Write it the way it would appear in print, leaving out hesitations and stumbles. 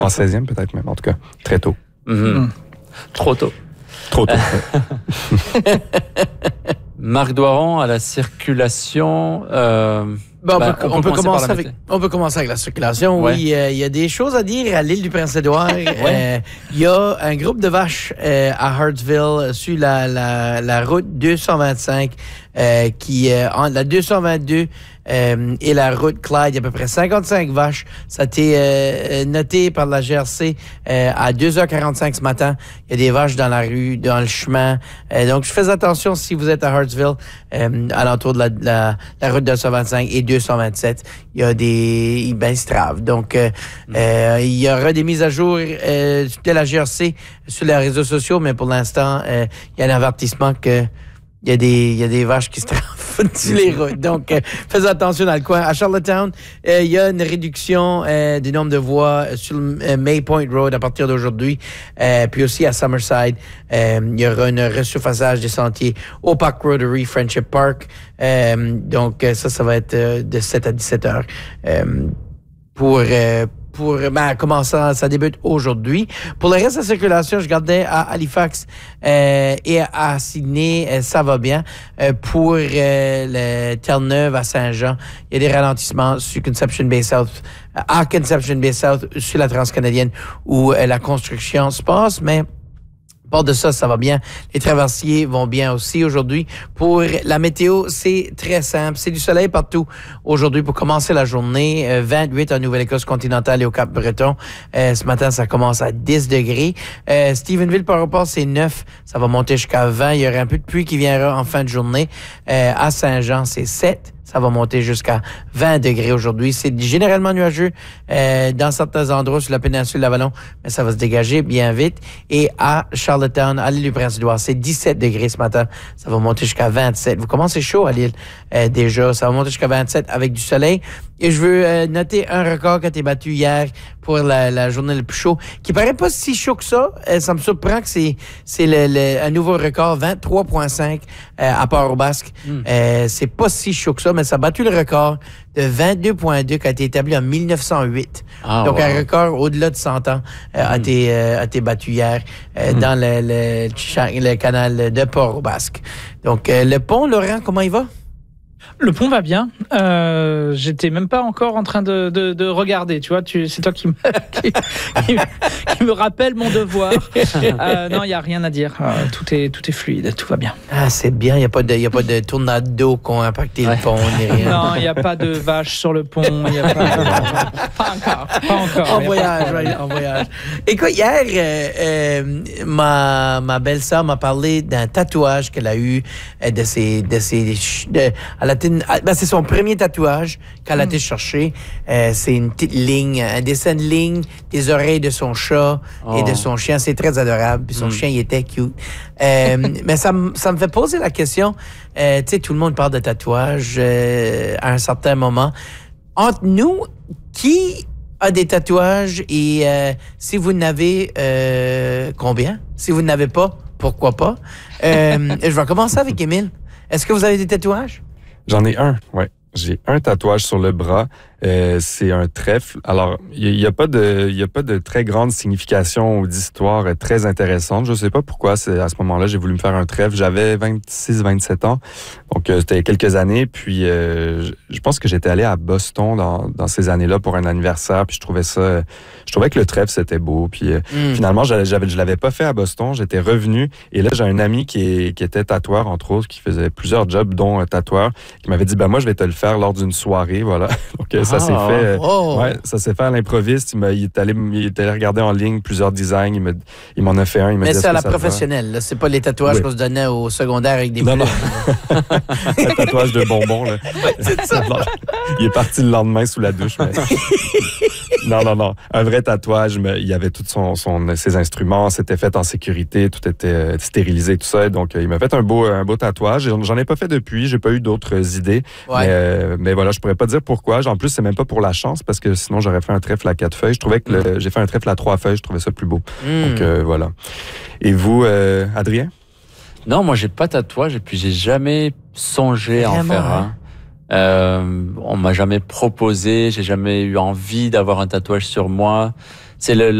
En 16e peut-être même, en tout cas, très tôt. Trop tôt. Trop tôt. Marc Doiron, à la circulation... on peut commencer avec la circulation. Ouais. Oui, il y a des choses à dire à l'île du Prince-Édouard. Il y a un groupe de vaches à Hartsville sur la route 225 entre la 222 et la route Clyde. Il y a à peu près 55 vaches. Ça a été noté par la GRC à 2h45 ce matin. Il y a des vaches dans la rue, dans le chemin. Donc, je fais attention si vous êtes à Hartsville, alentour de la route 225 et 227. Il y a des bestraves. Donc, il y aura des mises à jour de la GRC sur les réseaux sociaux, mais pour l'instant, il y a un avertissement que il y a des vaches qui se trafent sur les routes. Donc, faites attention dans le coin. À Charlottetown, il y a une réduction du nombre de voies sur le May Point Road à partir d'aujourd'hui. Puis aussi à Summerside, il y aura un resurfaçage des sentiers au Park Rotary Friendship Park. Donc, ça va être de 7 à 17 heures. Commençant, ça débute aujourd'hui. Pour le reste de la circulation, je regardais à Halifax et à Sydney, ça va bien. Pour le Terre-Neuve à Saint-Jean, il y a des ralentissements sur Conception Bay South, à Conception Bay South, sur la Transcanadienne, où la construction se passe, mais bord de ça, ça va bien. Les traversiers vont bien aussi aujourd'hui. Pour la météo, c'est très simple. C'est du soleil partout aujourd'hui pour commencer la journée. 28 en Nouvelle-Écosse continentale et au Cap-Breton. Ce matin, ça commence à 10 degrés. Stephenville, par rapport, c'est 9. Ça va monter jusqu'à 20. Il y aura un peu de pluie qui viendra en fin de journée. À Saint-Jean, c'est 7. Ça va monter jusqu'à 20 degrés aujourd'hui. C'est généralement nuageux dans certains endroits sur la péninsule de l'Avalon, mais ça va se dégager bien vite. Et à Charlottetown, à l'île du Prince-Édouard, c'est 17 degrés ce matin. Ça va monter jusqu'à 27. Vous commencez chaud à l'île déjà. Ça va monter jusqu'à 27 avec du soleil. Et je veux noter un record qui a été battu hier pour la journée le plus chaud, qui paraît pas si chaud que ça. Ça me surprend que c'est un nouveau record, 23,5 à Port-au-Basque. C'est pas si chaud que ça, mais ça a battu le record de 22,2 qui a été établi en 1908. Donc, un record au-delà de 100 ans a été battu hier dans le canal de Port-au-Basque. Donc, le pont, Laurent, comment il va? Le pont va bien. J'étais même pas encore en train de regarder. Tu vois, c'est toi qui me rappelle mon devoir. Non, il y a rien à dire. Tout est fluide, tout va bien. Ah, c'est bien. Il y a pas de tornade d'eau qui ont impacté le pont ni rien. Non, il y a pas de vaches sur le pont. Il y a pas encore. En voyage. Écoute, hier, ma belle-sœur m'a parlé d'un tatouage qu'elle a eu c'est son premier tatouage qu'elle a été chercher. C'est une petite ligne, un dessin de ligne des oreilles de son chat et de son chien. C'est très adorable. Puis son chien, il était cute. Mais ça me fait poser la question. Tu sais, tout le monde parle de tatouage à un certain moment. Entre nous, qui a des tatouages et si vous n'avez combien? Si vous n'avez pas, pourquoi pas? Je vais commencer avec Émile. Est-ce que vous avez des tatouages? J'en ai un, ouais. J'ai un tatouage sur le bras. C'est un trèfle. Alors, il y a pas de très grande signification ou d'histoire très intéressante. Je sais pas pourquoi. C'est à ce moment-là, j'ai voulu me faire un trèfle. J'avais 26-27 ans. Donc, c'était il y a quelques années. Puis, je pense que j'étais allé à Boston dans ces années-là pour un anniversaire. Puis, je trouvais que le trèfle, c'était beau. Puis, finalement, je l'avais pas fait à Boston. J'étais revenu. Et là, j'ai un ami qui était tatoueur, entre autres, qui faisait plusieurs jobs, dont un tatoueur, qui m'avait dit, moi, je vais te le faire lors d'une soirée. Voilà. Donc, ça s'est fait. Ça s'est fait à l'improviste. Il est allé regarder en ligne plusieurs designs. Il m'en a fait un. Mais c'est à la professionnelle. Là. C'est pas les tatouages qu'on se donnait au secondaire avec des Non. Un tatouage de bonbons. Là. C'est ça. Il est parti le lendemain sous la douche. Mais... Non. Un vrai tatouage. Mais il y avait tous ses instruments. C'était fait en sécurité. Tout était stérilisé, tout ça. Donc, il m'a fait un beau tatouage. J'en ai pas fait depuis. J'ai pas eu d'autres idées. Ouais. Mais voilà, je pourrais pas dire pourquoi. En plus, c'est même pas pour la chance, parce que sinon, j'aurais fait un trèfle à 4 feuilles. Je trouvais que j'ai fait un trèfle à 3 feuilles. Je trouvais ça plus beau. Donc, voilà. Et vous, Adrien? Non, moi, j'ai pas de tatouage et puis j'ai jamais songé à en faire un. On m'a jamais proposé, j'ai jamais eu envie d'avoir un tatouage sur moi. C'est